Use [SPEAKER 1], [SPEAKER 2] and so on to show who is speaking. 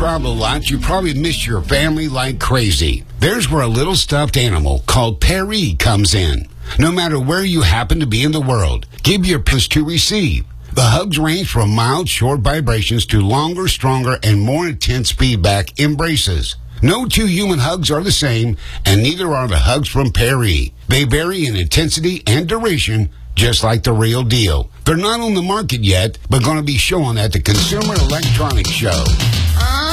[SPEAKER 1] travel a lot, you probably miss your family like crazy. There's where a little stuffed animal called Perry comes in. No matter where you happen to be in the world, give your parents to receive. The hugs range from mild, short vibrations to longer, stronger, and more intense feedback embraces. No two human hugs are the same, and neither are the hugs from Perry. They vary in intensity and duration, just like the real deal. They're not on the market yet, but going to be shown at the Consumer Electronics Show.